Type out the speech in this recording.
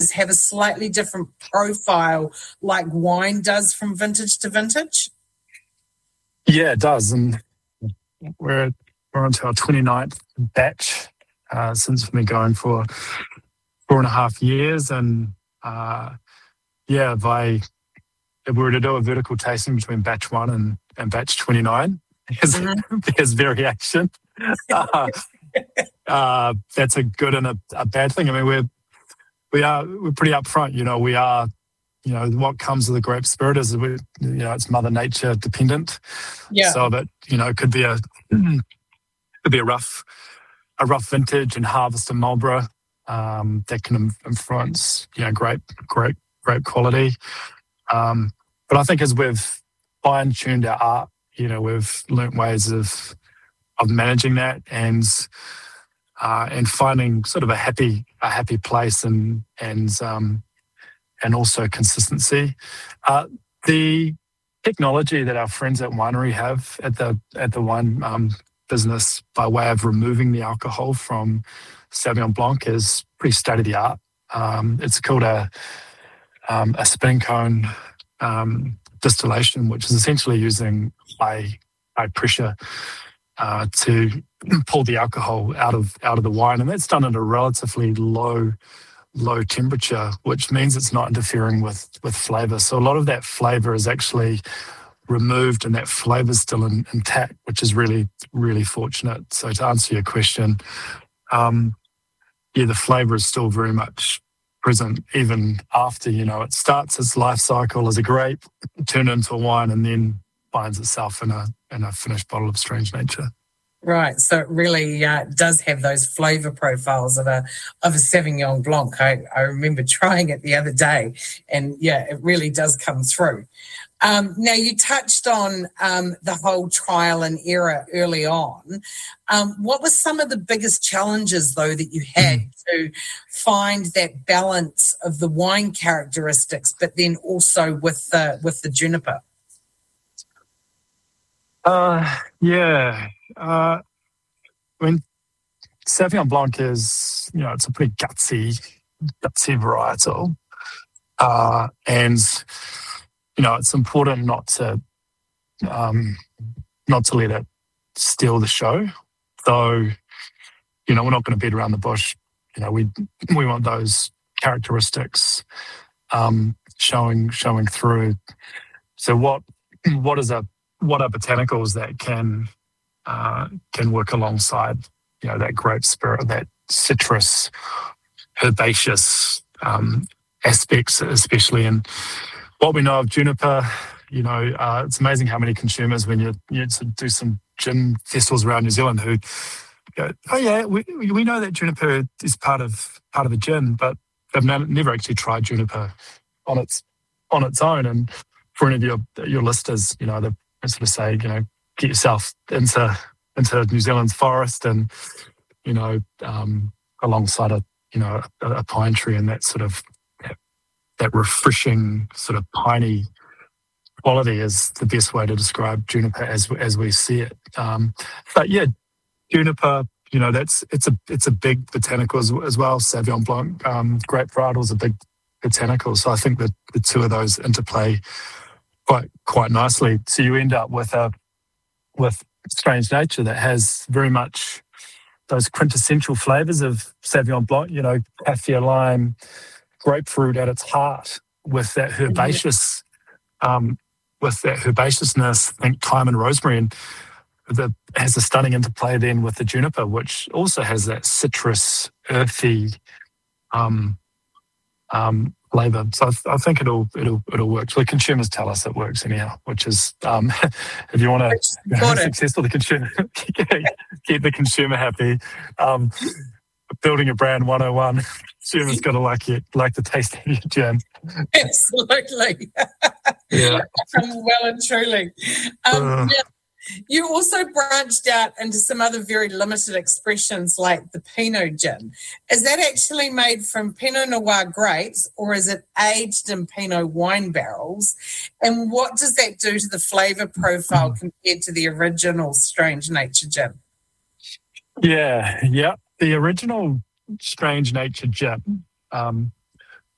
flavors have a slightly different profile like wine does from vintage to vintage? Yeah, it does. And we're on to our 29th batch since we've been going for 4.5 years. And if we were to do a vertical tasting between batch 1 and batch 29, there's variation. That's a good and a bad thing. I mean, we're pretty upfront. We are, what comes with the grape spirit is it's Mother Nature dependent. Yeah. So that it could be a rough vintage and harvest in Marlborough that can influence grape quality. But I think as we've fine-tuned our art, we've learnt ways of managing that and finding sort of a happy place and also consistency. The technology that our friends at Winery have at the wine business by way of removing the alcohol from Sauvignon Blanc is pretty state of the art. It's called a spin cone distillation, which is essentially using high pressure to pull the alcohol out of the wine, and that's done at a relatively low temperature, which means it's not interfering with flavour. So a lot of that flavour is actually removed, and that flavour is still intact, which is really, really fortunate. So to answer your question, the flavour is still very much present even after it starts its life cycle as a grape, turned into a wine, and then finds itself in a finished bottle of Strange Nature. Right, so it really does have those flavour profiles of a Sauvignon Blanc. I remember trying it the other day, and it really does come through. Now, you touched on the whole trial and error early on. What were some of the biggest challenges, though, that you had to find that balance of the wine characteristics, but then also with the juniper? I mean, Sauvignon Blanc is, it's a pretty gutsy varietal, and it's important not to let it steal the show. So, we're not going to beat around the bush. We want those characteristics showing through. So, what are botanicals that can work alongside that grape spirit, that citrus, herbaceous aspects, especially. And what we know of juniper, it's amazing how many consumers, when you do some gin festivals around New Zealand, who go, "Oh yeah, we know that juniper is part of a gin," but they've never actually tried juniper on its own. And for any of your listeners, they sort of say, get yourself into New Zealand's forest and alongside a pine tree, and that sort of that refreshing sort of piney quality is the best way to describe juniper as we see it. But yeah, juniper, it's a big botanical as well. Sauvignon Blanc grape varietal is a big botanical, so I think that the two of those interplay quite nicely. So you end up with Strange Nature that has very much those quintessential flavours of Sauvignon Blanc, kaffir, lime, grapefruit at its heart, with that herbaceous, herbaceousness, I think thyme and rosemary, and has a stunning interplay then with the juniper, which also has that citrus, earthy flavour. So I think it'll work. So the consumers tell us it works anyhow, which is if you want to successful the consumer, keep the consumer happy. Building a brand 101, consumers got to like the taste of your gin. Absolutely. Yeah. Well and truly. You also branched out into some other very limited expressions like the Pinot gin. Is that actually made from Pinot Noir grapes, or is it aged in Pinot wine barrels? And what does that do to the flavour profile compared to the original Strange Nature gin? Yeah. The original Strange Nature gin